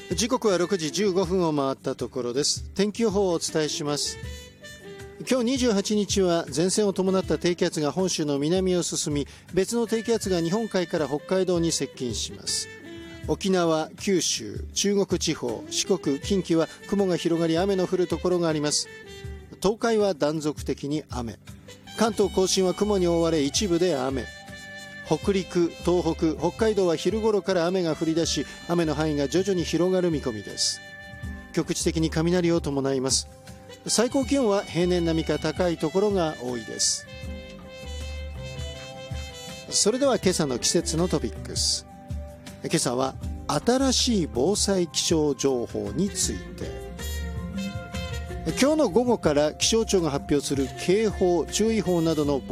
時刻は6時15分を回ったところです。天気予報をお伝えします。今日28日は前線を伴った低気圧が本州の南を進み、別の低気圧が日本海から北海道に接近します。沖縄、九州、中国地方、四国、近畿は雲が広がり雨の降るところがあります。東海は断続的に雨、関東甲信は雲に覆われ一部で雨、北陸、東北、北海道は昼頃から雨が降り出し、雨の範囲が徐々に広がる見込みです。局地的に雷を伴います。最高気温は平年並みか高いところが多いです。それでは今朝の季節のトピックス。今朝は新しい防災気象情報について。今日の午後から気象庁が発表する警報、注意報などの